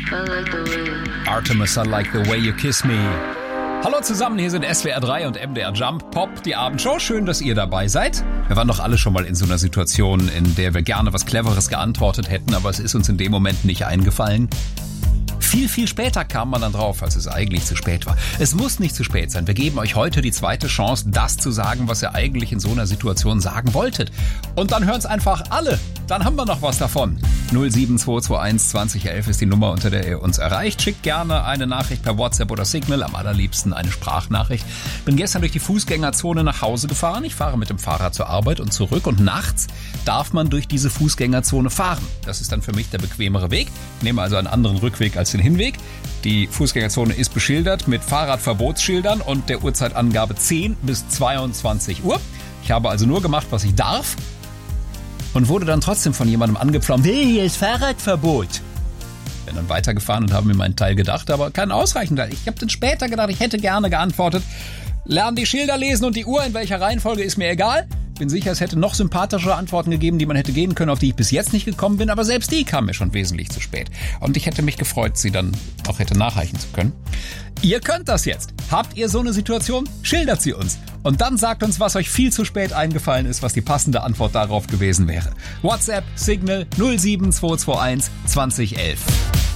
Artemis, I like the way you kiss me. Hallo zusammen, hier sind SWR 3 und MDR Jump Pop, die Abendshow. Schön, dass ihr dabei seid. Wir waren doch alle schon mal in so einer Situation, in der wir gerne was Cleveres geantwortet hätten, aber es ist uns in dem Moment nicht eingefallen. Viel später kam man dann drauf, als es eigentlich zu spät war. Es muss nicht zu spät sein. Wir geben euch heute die zweite Chance, das zu sagen, was ihr eigentlich in so einer Situation sagen wolltet. Und dann hören es einfach alle. Dann haben wir noch was davon. 07221 2011 ist die Nummer, unter der ihr uns erreicht. Schickt gerne eine Nachricht per WhatsApp oder Signal, am allerliebsten eine Sprachnachricht. Bin gestern durch die Fußgängerzone nach Hause gefahren. Ich fahre mit dem Fahrrad zur Arbeit und zurück und nachts darf man durch diese Fußgängerzone fahren. Das ist dann für mich der bequemere Weg. Ich nehme also einen anderen Rückweg als den Hinweg. Die Fußgängerzone ist beschildert mit Fahrradverbotsschildern und der Uhrzeitangabe 10 bis 22 Uhr. Ich habe also nur gemacht, was ich darf und wurde dann trotzdem von jemandem angepflaumt. Hey, hier ist Fahrradverbot. Bin dann weitergefahren und habe mir meinen Teil gedacht, aber kein ausreichender. Ich habe dann später gedacht, ich hätte gerne geantwortet. Lernen die Schilder lesen und die Uhr, in welcher Reihenfolge, ist mir egal. Bin sicher, es hätte noch sympathischere Antworten gegeben, die man hätte gehen können, auf die ich bis jetzt nicht gekommen bin, aber selbst die kamen mir schon wesentlich zu spät. Und ich hätte mich gefreut, sie dann auch hätte nachreichen zu können. Ihr könnt das jetzt. Habt ihr so eine Situation? Schildert sie uns. Und dann sagt uns, was euch viel zu spät eingefallen ist, was die passende Antwort darauf gewesen wäre. WhatsApp, Signal 07221 2011.